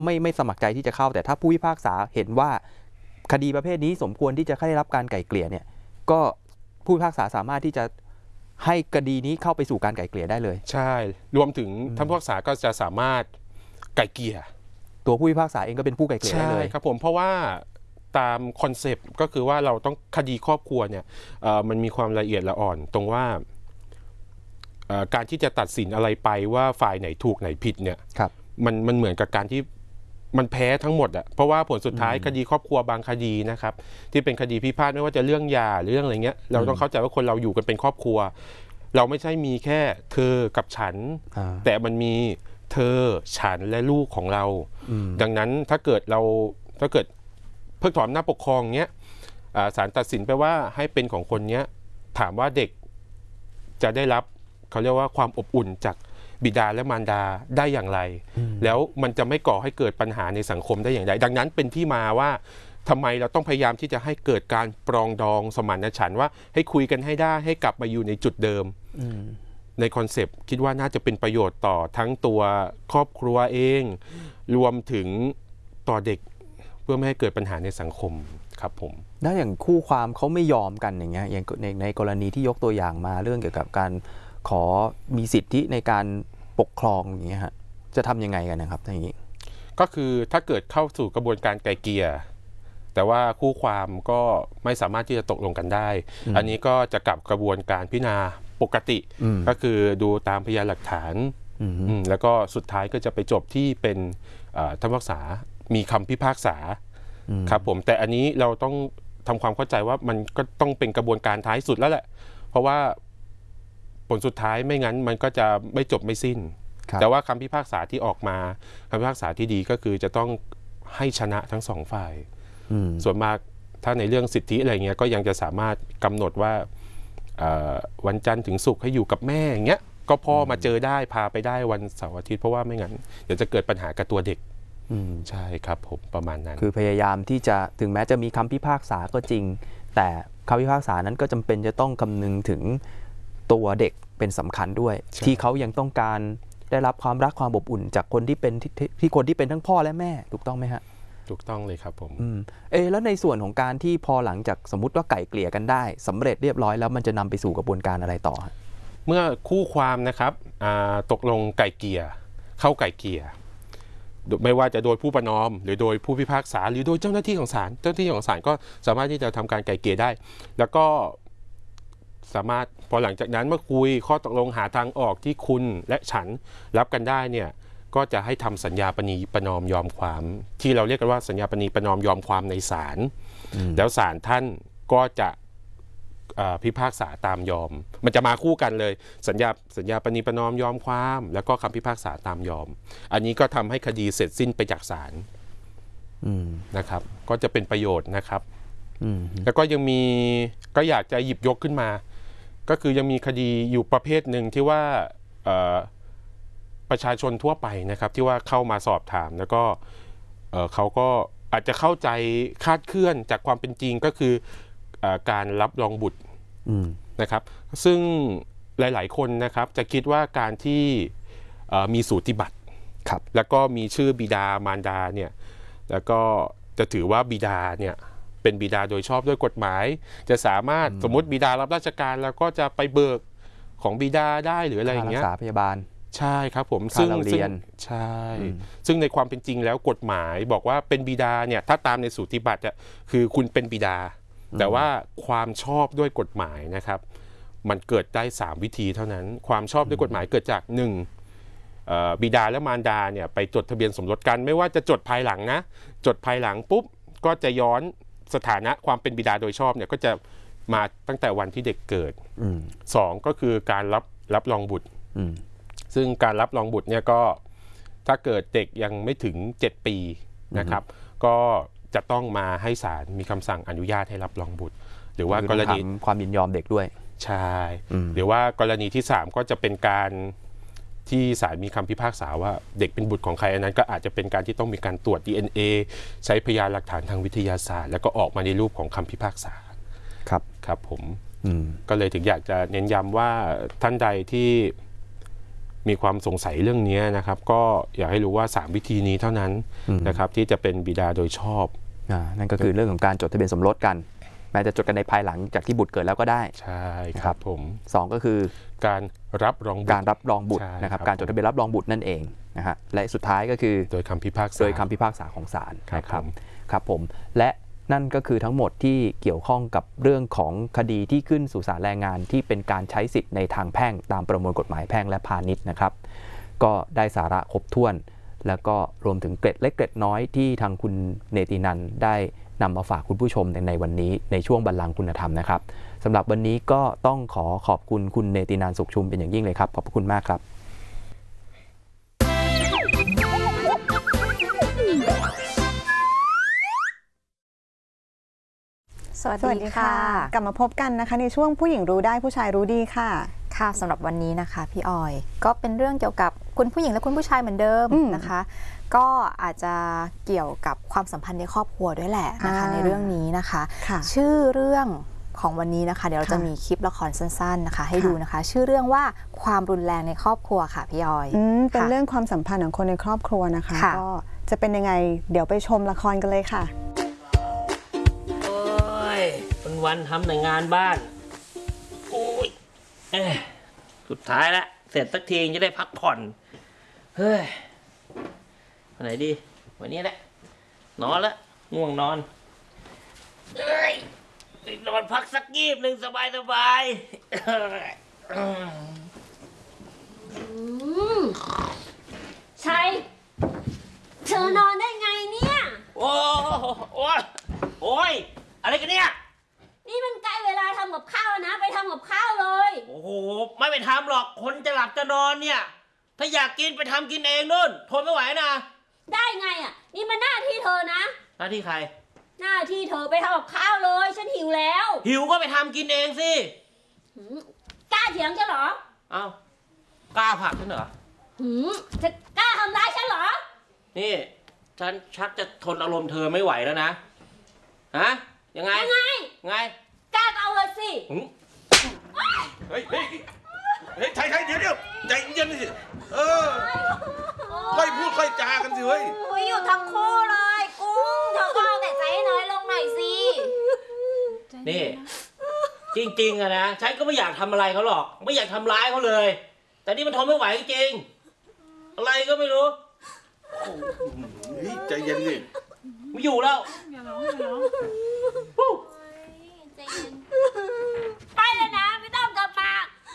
ไม่สมัครใจที่จะเข้าแต่ถ้าผู้พิพากษาเห็นว่าคดีประเภทนี้สมควรที่จะได้รับการไกล่เกลี่ยเนี่ยก็ผู้พิพากษาสามารถที่จะให้คดีนี้เข้าไปสู่การไกล่เกลี่ยได้เลยใช่รวมถึงท่านผู้พิพากษาก็จะสามารถไกล่เกลี่ยตัวผู้พิพากษาเองก็เป็นผู้ไกล่เกลี่ยได้เลยใช่ครับผมเพราะว่าตามคอนเซปต์ก็คือว่าเราต้องคดีครอบครัวเนี่ยมันมีความละเอียดละอ่อนตรงว่าการที่จะตัดสินอะไรไปว่าฝ่ายไหนถูกไหนผิดเนี่ยมันเหมือนกับการที่มันแพ้ทั้งหมดอ่ะเพราะว่าผลสุดท้ายคดีครอบครัวบางคดีนะครับที่เป็นคดีพิพาทไม่ว่าจะเรื่องหย่าหรือเรื่องอะไรเงี้ยเราต้องเข้าใจว่าคนเราอยู่กันเป็นครอบครัวเราไม่ใช่มีแค่เธอกับฉันแต่มันมีเธอฉันและลูกของเราดังนั้นถ้าเกิดเพิกถอนอำนาจปกครองเนี้ยศาลตัดสินไปว่าให้เป็นของคนเนี้ยถามว่าเด็กจะได้รับเขาเรียกว่าความอบอุ่นจากบิดาและมารดาได้อย่างไรแล้วมันจะไม่ก่อให้เกิดปัญหาในสังคมได้อย่างไรดังนั้นเป็นที่มาว่าทำไมเราต้องพยายามที่จะให้เกิดการปรองดองสมานฉันท์ว่าให้คุยกันให้ได้ให้กลับมาอยู่ในจุดเดิมในคอนเซปต์คิดว่าน่าจะเป็นประโยชน์ต่อทั้งตัวครอบครัวเองรวมถึงต่อเด็กเพื่อไม่ให้เกิดปัญหาในสังคมครับผมแล้วอย่างคู่ความเขาไม่ยอมกันอย่างเงี้ยอย่างในกรณีที่ยกตัวอย่างมาเรื่องเกี่ยวกับการขอมีสิทธิในการปกครองอย่างเงี้ยฮะจะทำยังไงกันนะครับอย่างนี้ก็คือถ้าเกิดเข้าสู่กระบวนการไกล่เกลี่ยแต่ว่าคู่ความก็ไม่สามารถที่จะตกลงกันได้อันนี้ก็จะกลับกระบวนการพิจารณาปกติก็คือดูตามพยานหลักฐานแล้วก็สุดท้ายก็จะไปจบที่เป็นท่านผู้พิพากษามีคำพิพากษาครับผมแต่อันนี้เราต้องทำความเข้าใจว่ามันก็ต้องเป็นกระบวนการท้ายสุดแล้วแหละเพราะว่าผลสุดท้ายไม่งั้นมันก็จะไม่จบไม่สิ้นแต่ว่าคำพิพากษาที่ออกมาคำพิพากษาที่ดีก็คือจะต้องให้ชนะทั้งสองฝ่ายส่วนมากถ้าในเรื่องสิทธิอะไรเงี้ยก็ยังจะสามารถกำหนดว่าวันจันทร์ถึงศุกร์ให้อยู่กับแม่อย่างเงี้ยก็พ่อมาเจอได้พาไปได้วันเสาร์อาทิตย์เพราะว่าไม่งั้นเดี๋ยวจะเกิดปัญหากับตัวเด็กใช่ครับผมประมาณนั้นคือพยายามที่จะถึงแม้จะมีคำพิพากษาก็จริงแต่คำพิพากษานั้นก็จำเป็นจะต้องคำนึงถึงตัวเด็กเป็นสำคัญด้วยที่เขายังต้องการได้รับความรักความอบอุ่นจากคนที่เป็นคนที่เป็นทั้งพ่อและแม่ถูกต้องไหมฮะถูกต้องเลยครับผมแล้วในส่วนของการที่พอหลังจากสมมุติว่าไก่เกลี่ยกันได้สำเร็จเรียบร้อยแล้วมันจะนำไปสู่กระบวนการอะไรต่อเมื่อคู่ความนะครับตกลงไก่เกลี่ยเข้าไก่เกลี่ยไม่ว่าจะโดยผู้ประนอมหรือโดยผู้พิพากษาหรือโดยเจ้าหน้าที่ของศาลก็สามารถที่จะทำการไก่เกลี่ยได้แล้วก็สามารถพอหลังจากนั้นเมื่อคุยข้อตกลงหาทางออกที่คุณและฉันรับกันได้เนี่ยก็จะให้ทำสัญญาปณีประนอมยอมความที่เราเรียกกันว่าสัญญาปณีประนอมยอมความในศาลแล้วศาลท่านก็จะพิพากษาตามยอมมันจะมาคู่กันเลยสัญญาปณีประนอมยอมความแล้วก็คำพิพากษาตามยอมอันนี้ก็ทำให้คดีเสร็จสิ้นไปจากศาลนะครับก็จะเป็นประโยชน์นะครับแล้วก็ยังมีก็อยากจะหยิบยกขึ้นมาก็คือยังมีคดีอยู่ประเภทหนึ่งที่ว่าประชาชนทั่วไปนะครับที่ว่าเข้ามาสอบถามแล้วก็เขาก็อาจจะเข้าใจคลาดเคลื่อนจากความเป็นจริงก็คือการรับรองบุตรนะครับซึ่งหลายๆคนนะครับจะคิดว่าการที่มีสูติบัตรแล้วก็มีชื่อบิดามารดาเนี่ยแล้วก็จะถือว่าบิดาเนี่ยเป็นบิดาโดยชอบด้วยกฎหมายจะสามารถสมมติบิดารับราชการแล้วก็จะไปเบิกของบิดาได้หรืออะไรอย่างเงี้ยรักษาพยาบาลใช่ครับผมซึ่งใช่ซึ่งในความเป็นจริงแล้วกฎหมายบอกว่าเป็นบิดาเนี่ยถ้าตามในสูติบัตรคือคุณเป็นบิดาแต่ว่าความชอบด้วยกฎหมายนะครับมันเกิดได้3วิธีเท่านั้นความชอบด้วยกฎหมายเกิดจาก1บิดาและมารดาเนี่ยไปจดทะเบียนสมรสกันไม่ว่าจะจดภายหลังนะจดภายหลังปุ๊บก็จะย้อนสถานะความเป็นบิดาโดยชอบเนี่ยก็จะมาตั้งแต่วันที่เด็กเกิด2ก็คือการรับรองบุตรซึ่งการรับรองบุตรเนี่ยก็ถ้าเกิดเด็กยังไม่ถึง7ปีนะครับก็จะต้องมาให้ศาลมีคำสั่งอนุญาตให้รับรองบุตรหรือว่ากรณีความยินยอมเด็กด้วยใช่หรือว่ากรณีที่3ก็จะเป็นการที่ศาลมีคำพิพากษาว่าเด็กเป็นบุตรของใครอันนั้นก็อาจจะเป็นการที่ต้องมีการตรวจ DNA ใช้พยานหลักฐานทางวิทยาศาสตร์แล้วก็ออกมาในรูปของคำพิพากษาครับผมก็เลยถึงอยากจะเน้นย้ำว่าท่านใดที่มีความสงสัยเรื่องนี้นะครับก็อยากให้รู้ว่า3วิธีนี้เท่านั้นนะครับที่จะเป็นบิดาโดยชอบนั่นก็คือเรื่องของการจดทะเบียนสมรสกันแม้จะจดกันในภายหลังจากที่บุตรเกิดแล้วก็ได้ใช่ครับผม 2ก็คือการรับรองบุตรนะครับการจดทะเบียนรับรองบุตรนั่นเองนะฮะและสุดท้ายก็คือโดยคำพิพากษาของศาลครับผมและนั่นก็คือทั้งหมดที่เกี่ยวข้องกับเรื่องของคดีที่ขึ้นสู่ศาลแรงงานที่เป็นการใช้สิทธิ์ในทางแพ่งตามประมวลกฎหมายแพ่งและพาณิชย์นะครับก็ได้สาระครบถ้วนแล้วก็รวมถึงเกร็ดเล็กเกร็ดน้อยที่ทางคุณเนตินันท์ได้นำมาฝากคุณผู้ชมในวันนี้ในช่วงบัลลังก์คุณธรรมนะครับสำหรับวันนี้ก็ต้องขอบคุณคุณเนตินันท์สุขชุมเป็นอย่างยิ่งเลยครับขอบคุณมากครับสวัสดีค่ะกลับมาพบกันนะคะในช่วงผู้หญิงรู้ได้ผู้ชายรู้ดีค่ะค่ะสำหรับวันนี้นะคะพี่ออยก็เป็นเรื่องเกี่ยวกับคุณผู้หญิงและคุณผู้ชายเหมือนเดิมนะคะก็อาจจะเกี่ยวกับความสัมพันธ์ในครอบครัวด้วยแหละนะคะในเรื่องนี้นะคะชื่อเรื่องของวันนี้นะคะเดี๋ยวเราจะมีคลิปละครสั้นๆนะคะให้ดูนะคะชื่อเรื่องว่าความรุนแรงในครอบครัวค่ะพี่ออยเป็นเรื่องความสัมพันธ์ของคนในครอบครัวนะคะก็จะเป็นยังไงเดี๋ยวไปชมละครกันเลยค่ะวันทำแต่งานบ้านโอ้ยสุดท้ายแล้วเสร็จสักทีจะได้พักผ่อนเฮ้ยวันไหนดีวันนี้แหละนอนละง่วงนอนนอนพักสักยีบหนึ่งสบายชัยเธอนอนได้ไงเนี่ยโอ้ยอะไรกันเนี่ยนี่มันใกล้เวลาทำกับข้าวนะไปทำกับข้าวเลยโอ้โหไม่ไปทำหรอกคนจะหลับจะนอนเนี่ยถ้าอยากกินไปทำกินเองนู่นทนไม่ไหวนะได้ไงอ่ะนี่มันหน้าที่เธอนะหน้าที่ใครหน้าที่เธอไปทำกับข้าวเลยฉันหิวแล้วหิวก็ไปทำกินเองสิกล้าเถียงฉันเหรออ้าวกล้าผลักฉันเหรอจะกล้าทำร้ายฉันเหรอนี่ฉันชักจะทนอารมณ์เธอไม่ไหวแล้วนะฮะยังไงกล้าเอาเลยสิเฮ้ยไทยเดี๋ยวใจเย็นสิค่อยพูดค่อยจากันสิเฮ้ยอยู่ทั้งคู่เลยกุ้งเธอก็เอาแต่ใจน้อยลงหน่อยสินี่จริงๆอะนะฉันก็ไม่อยากทำอะไรเขาหรอกไม่อยากทำร้ายเขาเลยแต่นี่มันทนไม่ไหวจริงอะไรก็ไม่รู้ใจเย็นสิไม่อยู่แล้วไปเลยนะไม่ต้องกลับมา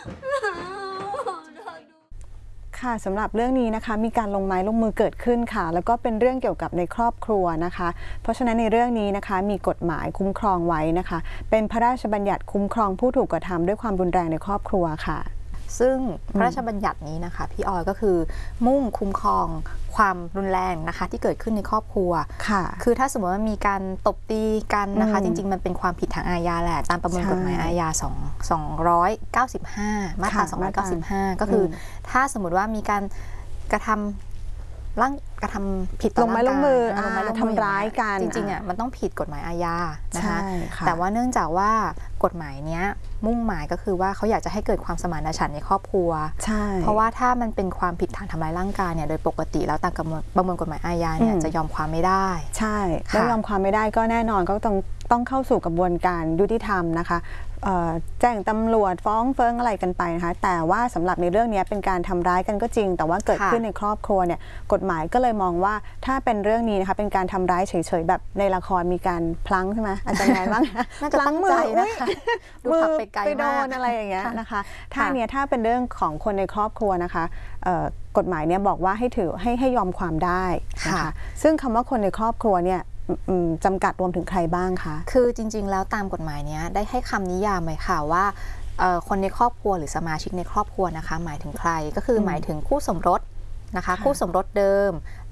ค่ะสำหรับเรื่องนี้นะคะมีการลงไม้ลงมือเกิดขึ้นค่ะแล้วก็เป็นเรื่องเกี่ยวกับในครอบครัวนะคะเพราะฉะนั้นในเรื่องนี้นะคะมีกฎหมายคุ้มครองไว้นะคะเป็นพระราชบัญญัติคุ้มครองผู้ถูกกระทำด้วยความรุนแรงในครอบครัวค่ะซึ่งพระราชบัญญัตินี้นะคะพี่ออยก็คือมุ่งคุ้มครองความรุนแรงนะคะที่เกิดขึ้นในครอบครัวค่ะคือถ้าสมมติว่ามีการตบตีกันนะคะจริงๆมันเป็นความผิดทางอาญาแหละตามประมวลกฎหมายอาญา295มาตรา295ก็คือถ้าสมมติว่ามีการกระทำผิดต่อร่างกายลงไม้ลงมือทำร้ายกันจริงๆอ่ะมันต้องผิดกฎหมายอาญานะคะแต่ว่าเนื่องจากว่ากฎหมายเนี้ยมุ่งหมายก็คือว่าเขาอยากจะให้เกิดความสมานฉันท์ในครอบครัวเพราะว่าถ้ามันเป็นความผิดฐานทำร้ายร่างกายเนี่ยโดยปกติแล้วตามประมวลกฎหมายอาญาเนี่ยจะยอมความไม่ได้ใช่แล้วยอมความไม่ได้ก็แน่นอนก็ต้องเข้าสู่กระบวนการยุติธรรมนะคะแจ้งตำรวจฟ้องเฟิ้งอะไรกันไปนะคะแต่ว่าสำหรับในเรื่องนี้เป็นการทำร้ายกันก็จริงแต่ว่าเกิดขึ้นในครอบครัวเนี่ยกฎหมายก็เลยมองว่าถ้าเป็นเรื่องนี้นะคะเป็นการทำร้ายเฉยๆแบบในละครมีการพลั้งใช่ไหมอาจารย์ไงบ้างน่าจะตั้งใจนะคะมือไปโดนอะไรอย่างเงี้ยนะคะถ้าเป็นเรื่องของคนในครอบครัวนะคะกฎหมายเนี่ยบอกว่าให้ยอมความได้นะคะซึ่งคำว่าคนในครอบครัวเนี่ยจำกัดรวมถึงใครบ้างคะคือจริงๆแล้วตามกฎหมายนี้ได้ให้คำนิยามไว้ค่ะว่าคนในครอบครัวหรือสมาชิกในครอบครัวนะคะหมายถึงใครก็คือหมายถึงคู่สมรสนะคะคู่สมรสเดิม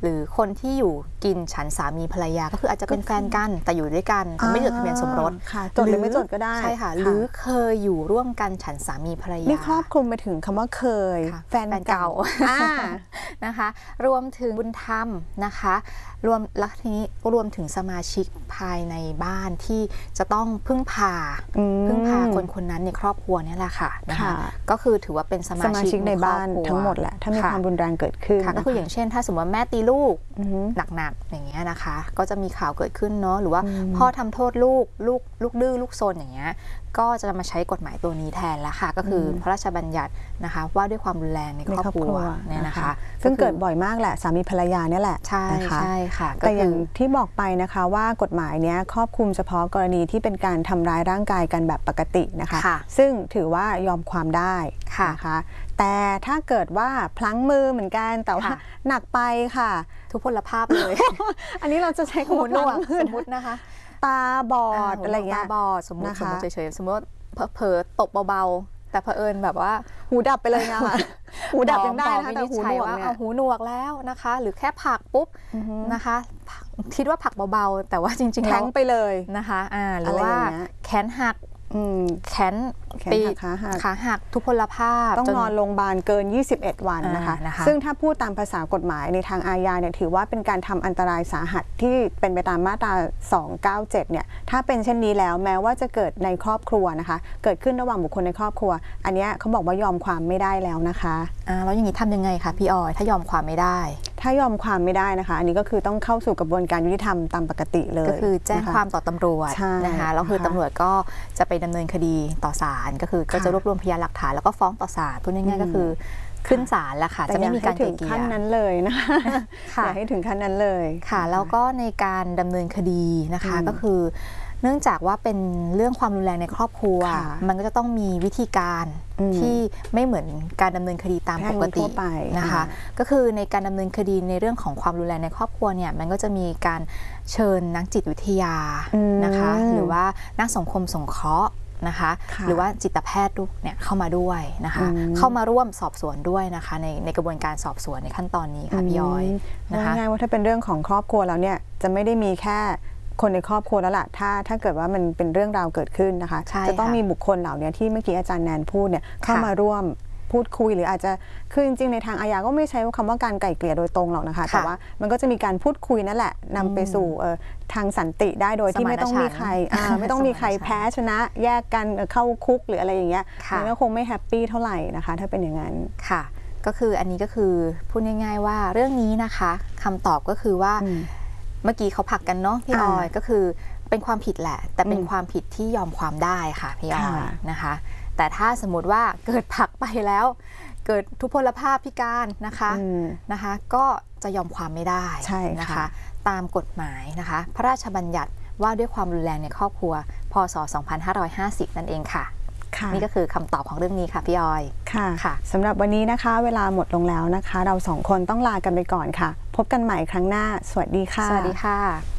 หรือคนที่อยู่กินฉันสามีภรรยาก็คืออาจจะเป็นแฟนกันแต่อยู่ด้วยกันแต่ไม่จดทะเบียนสมรสค่ะจดหรือไม่จดก็ได้ใช่ค่ะหรือเคยอยู่ร่วมกันฉันสามีภรรยานี่ครอบคลุมไปถึงคำว่าเคยค่ะแฟนเก่านะคะรวมถึงบุญธรรมนะคะแล้วทีนี้รวมถึงสมาชิกภายในบ้านที่จะต้องพึ่งพาคนคนนั้นในครอบครัวนี่แหละค่ะนะคะก็คือถือว่าเป็นสมาชิกในบ้านทั้งหมดแหละถ้ามีความรุนแรงเกิดขึ้นก็คืออย่างเช่นถ้าสมมติว่าแม่ตีลูกหนักๆอย่างเงี้ยนะคะก็จะมีข่าวเกิดขึ้นเนาะหรือว่าพ่อทำโทษลูกดื้อลูกซนอย่างเงี้ยก็จะมาใช้กฎหมายตัวนี้แทนแล้วค่ะก็คือพระราชบัญญัตินะคะว่าด้วยความรุนแรงในครอบครัวเนี่ยนะคะซึ่งเกิดบ่อยมากแหละสามีภรรยาเนี่ยแหละใช่ค่ะแต่อย่างที่บอกไปนะคะว่ากฎหมายเนี้ยครอบคลุมเฉพาะกรณีที่เป็นการทำร้ายร่างกายกันแบบปกตินะคะซึ่งถือว่ายอมความได้นะคะแต่ถ้าเกิดว่าพลั้งมือเหมือนกันแต่ว่าหนักไปค่ะทุพพลภาพเลยอันนี้เราจะใช้คำว่าหนวกสมมตินะคะตาบอดอะไรเงี้ยตาบอดสมมติเฉยๆสมมติเผลอตบเบาๆแต่เผอิญแบบว่าหูดับไปเลยนะคะหูดับยังได้นะแต่หูหนวกเนี่ยหูหนวกแล้วนะคะหรือแค่ผลักปุ๊บนะคะคิดว่าผลักเบาๆแต่ว่าจริงๆแทงไปเลยนะคะหรือว่าแขนหักแขนปีขาหักทุพพลภาพต้องนอนโรงพยาบาลเกิน21วันนะคะซึ่งถ้าพูดตามภาษากฎหมายในทางอาญาเนี่ยถือว่าเป็นการทำอันตรายสาหัสที่เป็นไปตามมาตรา297เนี่ยถ้าเป็นเช่นนี้แล้วแม้ว่าจะเกิดในครอบครัวนะคะเกิดขึ้นระหว่างบุคคลในครอบครัวอันนี้เขาบอกว่ายอมความไม่ได้แล้วนะคะแล้วอย่างนี้ทำยังไงคะพี่ออยถ้ายอมความไม่ได้ถ้ายอมความไม่ได้นะคะอันนี้ก็คือต้องเข้าสู่กระบวนการยุติธรรมตามปกติเลยก็คือแจ้งความต่อตำรวจนะคะแล้วคือตำรวจก็จะไปดำเนินคดีต่อศาลก็จะรวบรวมพยานหลักฐานแล้วก็ฟ้องต่อศาลพูดง่ายๆก็คือขึ้นศาลแล้วค่ะจะไม่มีการไกล่เกลี่ยขั้นนั้นเลยนะคะอย่าให้ถึงขั้นนั้นเลยค่ะแล้วก็ในการดำเนินคดีนะคะก็คือเนื่องจากว่าเป็นเรื่องความรุนแรงในครอบครัวมันก็จะต้องมีวิธีการที่ไม่เหมือนการดำเนินคดีตามปกตินะคะก็คือในการดำเนินคดีในเรื่องของความรุนแรงในครอบครัวเนี่ยมันก็จะมีการเชิญนักจิตวิทยานะคะหรือว่านักสังคมสงเคราะห์นะคะหรือว่าจิตแพทย์เนี่ยเข้ามาด้วยนะคะเข้ามาร่วมสอบสวนด้วยนะคะในกระบวนการสอบสวนในขั้นตอนนี้ค่ะพี่ย้อยนะคะง่ายๆว่าถ้าเป็นเรื่องของครอบครัวแล้วเนี่ยจะไม่ได้มีแค่คนในครอบครัวแล้วล่ะถ้าเกิดว่ามันเป็นเรื่องราวเกิดขึ้นนะคะจะต้องมีบุคคลเหล่านี้ที่เมื่อกี้อาจารย์แนนพูดเนี่ยเข้ามาร่วมพูดคุยหรืออาจจะคือจริงๆในทางอาญาก็ไม่ใช้คำว่าการไกล่เกลี่ยโดยตรงหรอกนะคะแต่ว่ามันก็จะมีการพูดคุยนั่นแหละนำไปสู่ทางสันติได้โดยที่ไม่ต้องมีใครไม่ต้องมีใครแพ้ชนะแยกกันเข้าคุกหรืออะไรอย่างเงี้ยมันก็คงไม่แฮปปี้เท่าไหร่นะคะถ้าเป็นอย่างนั้นค่ะก็คืออันนี้ก็คือพูดง่ายๆว่าเรื่องนี้นะคะคำตอบก็คือว่าเมื่อกี้เขาผลักกันเนาะพี่ออยก็คือเป็นความผิดแหละแต่เป็นความผิดที่ยอมความได้ค่ะพี่ออยนะคะแต่ถ้าสมมติว่าเกิดผลักไปแล้วเกิดทุพพลภาพพิการนะคะก็จะยอมความไม่ได้นะคะตามกฎหมายนะคะพระราชบัญญัติว่าด้วยความรุนแรงในครอบครัวพ.ศ. 2550นั่นเองค่ะนี่ก็คือคำตอบของเรื่องนี้ค่ะพี่ออยค่ะสำหรับวันนี้นะคะเวลาหมดลงแล้วนะคะเราสองคนต้องลากันไปก่อนค่ะพบกันใหม่ครั้งหน้าสวัสดีค่ะสวัสดีค่ะ